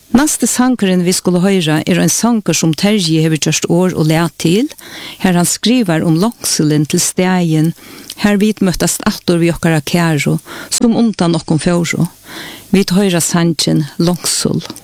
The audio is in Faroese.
Neste sankeren vi skulle høre en sanker som Terje har gjort år og lært til. Her han skriver om langselen til stegen. Her vi møttes atter vi okkara kæro, som undan nokon fjoro. Vi hører sanken langsel.